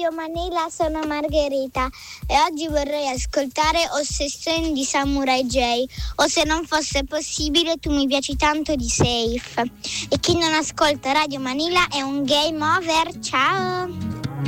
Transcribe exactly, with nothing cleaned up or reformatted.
Radio Manila, sono Margherita e oggi vorrei ascoltare Ossessione di Samurai J, o se non fosse possibile Tu mi piaci tanto di Safe. E chi non ascolta Radio Manila è un game over, ciao!